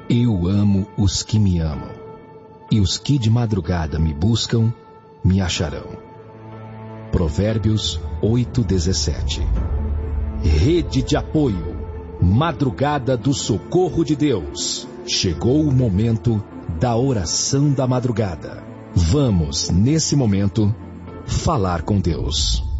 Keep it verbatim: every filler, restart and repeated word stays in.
Eu amo os que me amam, e os que de madrugada me buscam, me acharão. Provérbios oito, dezessete. Rede de apoio, madrugada do socorro de Deus. Chegou o momento da oração da madrugada. Vamos, nesse momento, falar com Deus.